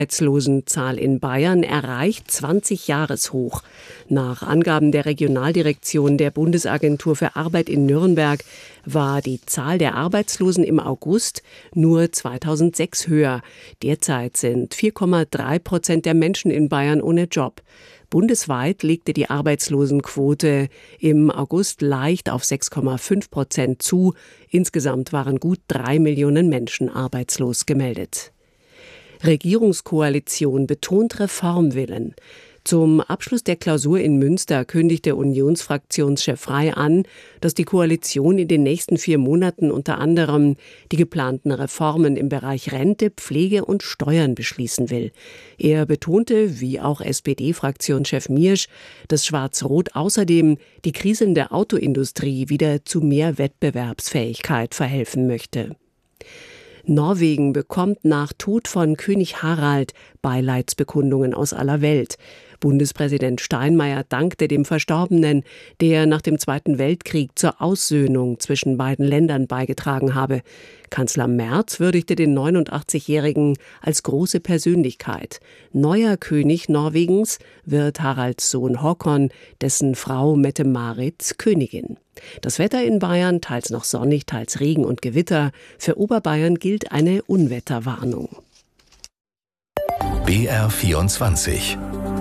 Arbeitslosenzahl in Bayern erreicht 20-Jahreshoch. Nach Angaben der Regionaldirektion der Bundesagentur für Arbeit in Nürnberg war die Zahl der Arbeitslosen im August nur 2006 höher. Derzeit sind 4,3% der Menschen in Bayern ohne Job. Bundesweit legte die Arbeitslosenquote im August leicht auf 6,5% zu. Insgesamt waren gut 3 Millionen Menschen arbeitslos gemeldet. Regierungskoalition betont Reformwillen. Zum Abschluss der Klausur in Münster kündigte Unionsfraktionschef Frey an, dass die Koalition in den nächsten 4 Monaten unter anderem die geplanten Reformen im Bereich Rente, Pflege und Steuern beschließen will. Er betonte, wie auch SPD-Fraktionschef Miersch, dass Schwarz-Rot außerdem die kriselnde Autoindustrie wieder zu mehr Wettbewerbsfähigkeit verhelfen möchte. Norwegen bekommt nach Tod von König Harald Beileidsbekundungen aus aller Welt. Bundespräsident Steinmeier dankte dem Verstorbenen, der nach dem Zweiten Weltkrieg zur Aussöhnung zwischen beiden Ländern beigetragen habe. Kanzler Merz würdigte den 89-Jährigen als große Persönlichkeit. Neuer König Norwegens wird Haralds Sohn Håkon, dessen Frau Mette-Marit Königin. Das Wetter in Bayern teils noch sonnig, teils Regen und Gewitter. Für Oberbayern gilt eine Unwetterwarnung. BR24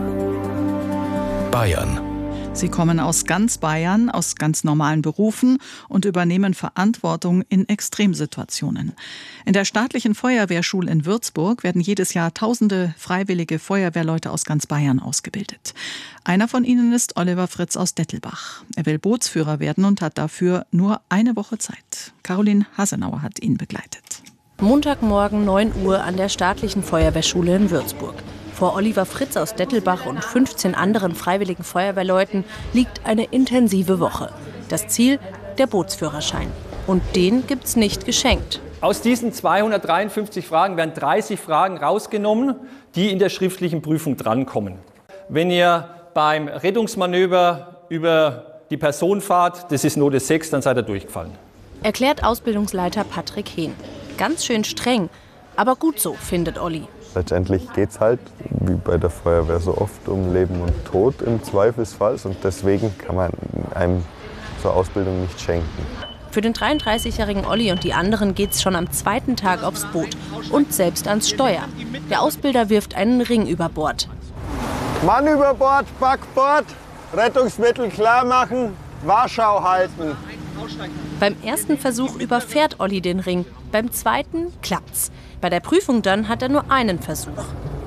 Bayern. Sie kommen aus ganz Bayern, aus ganz normalen Berufen und übernehmen Verantwortung in Extremsituationen. In der staatlichen Feuerwehrschule in Würzburg werden jedes Jahr tausende freiwillige Feuerwehrleute aus ganz Bayern ausgebildet. Einer von ihnen ist Oliver Fritz aus Dettelbach. Er will Bootsführer werden und hat dafür nur eine Woche Zeit. Caroline Hasenauer hat ihn begleitet. Montagmorgen 9 Uhr an der staatlichen Feuerwehrschule in Würzburg. Vor Oliver Fritz aus Dettelbach und 15 anderen freiwilligen Feuerwehrleuten liegt eine intensive Woche. Das Ziel, der Bootsführerschein. Und den gibt's nicht geschenkt. Aus diesen 253 Fragen werden 30 Fragen rausgenommen, die in der schriftlichen Prüfung drankommen. Wenn ihr beim Rettungsmanöver über die Person fahrt, das ist Note 6, dann seid ihr durchgefallen. Erklärt Ausbildungsleiter Patrick Hehn. Ganz schön streng, aber gut so, findet Olli. Letztendlich geht es halt, wie bei der Feuerwehr so oft, um Leben und Tod im Zweifelsfall. Und deswegen kann man einem so eine Ausbildung nicht schenken. Für den 33-jährigen Olli und die anderen geht's schon am zweiten Tag aufs Boot und selbst ans Steuer. Der Ausbilder wirft einen Ring über Bord. Mann über Bord, Backbord, Rettungsmittel klar machen, Warschau halten. Beim ersten Versuch überfährt Olli den Ring, beim zweiten klappt's. Bei der Prüfung dann hat er nur einen Versuch.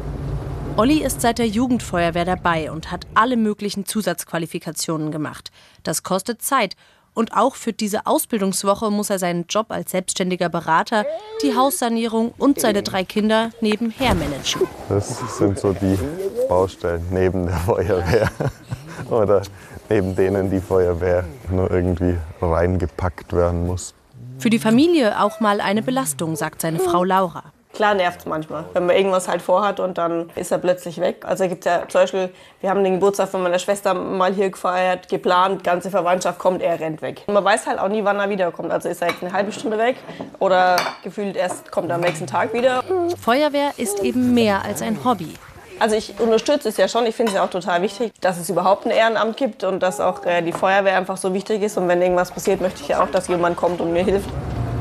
Olli ist seit der Jugendfeuerwehr dabei und hat alle möglichen Zusatzqualifikationen gemacht. Das kostet Zeit. Und auch für diese Ausbildungswoche muss er seinen Job als selbstständiger Berater, die Haussanierung und seine 3 Kinder nebenher managen. Das sind so die Baustellen neben der Feuerwehr oder neben denen die Feuerwehr nur irgendwie reingepackt werden muss. Für die Familie auch mal eine Belastung, sagt seine Frau Laura. Klar nervt es manchmal, wenn man irgendwas halt vorhat und dann ist er plötzlich weg. Also gibt ja zum Beispiel, wir haben den Geburtstag von meiner Schwester mal hier gefeiert, geplant, ganze Verwandtschaft kommt, er rennt weg. Man weiß halt auch nie, wann er wiederkommt. Also ist er jetzt eine halbe Stunde weg oder gefühlt erst kommt er am nächsten Tag wieder. Feuerwehr ist eben mehr als ein Hobby. Also ich unterstütze es ja schon, ich finde es ja auch total wichtig, dass es überhaupt ein Ehrenamt gibt und dass auch die Feuerwehr einfach so wichtig ist. Und wenn irgendwas passiert, möchte ich ja auch, dass jemand kommt und mir hilft.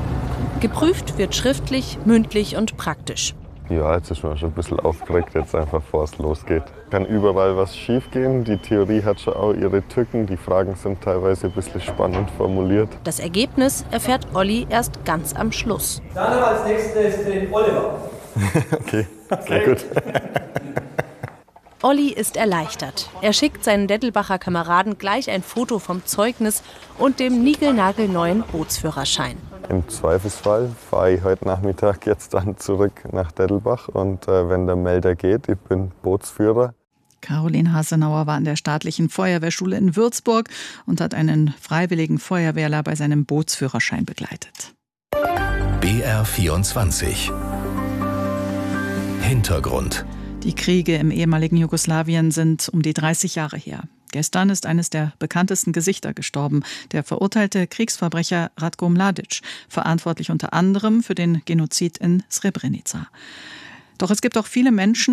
Geprüft wird schriftlich, mündlich und praktisch. Ja, jetzt ist man schon ein bisschen aufgeregt, jetzt einfach bevor es losgeht. Kann überall was schief gehen. Die Theorie hat schon auch ihre Tücken. Die Fragen sind teilweise ein bisschen spannend formuliert. Das Ergebnis erfährt Olli erst ganz am Schluss. Dann haben wir als nächstes den Oliver. Okay, sehr gut. Olli ist erleichtert. Er schickt seinen Dettelbacher Kameraden gleich ein Foto vom Zeugnis und dem niegelnagelneuen Bootsführerschein. Im Zweifelsfall fahre ich heute Nachmittag jetzt dann zurück nach Dettelbach und wenn der Melder geht, ich bin Bootsführer. Caroline Hasenauer war an der staatlichen Feuerwehrschule in Würzburg und hat einen freiwilligen Feuerwehrler bei seinem Bootsführerschein begleitet. BR24 Hintergrund. Die Kriege im ehemaligen Jugoslawien sind um die 30 Jahre her. Gestern ist eines der bekanntesten Gesichter gestorben, der verurteilte Kriegsverbrecher Ratko Mladic, verantwortlich unter anderem für den Genozid in Srebrenica. Doch es gibt auch viele Menschen,